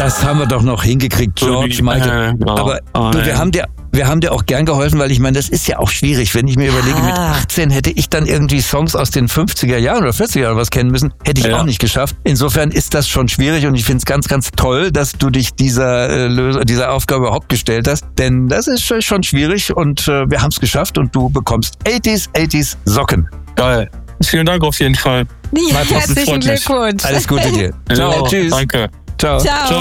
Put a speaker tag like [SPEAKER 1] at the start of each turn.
[SPEAKER 1] Das haben wir doch noch hingekriegt, George Michael. Aber du, wir haben dir auch gern geholfen, weil ich meine, das ist ja auch schwierig. Wenn ich mir überlege, mit 18 hätte ich dann irgendwie Songs aus den 50er Jahren oder 40er Jahren was kennen müssen, hätte ich auch nicht geschafft. Insofern ist das schon schwierig und ich finde es ganz, ganz toll, dass du dich dieser Aufgabe überhaupt gestellt hast. Denn das ist schon schwierig und wir haben es geschafft und du bekommst 80s Socken.
[SPEAKER 2] Geil. Vielen Dank auf jeden Fall.
[SPEAKER 3] Ja, herzlichen Glückwunsch.
[SPEAKER 1] Alles Gute dir.
[SPEAKER 2] Ciao.
[SPEAKER 1] Tschüss.
[SPEAKER 2] Danke.
[SPEAKER 1] Ciao.
[SPEAKER 3] Ciao.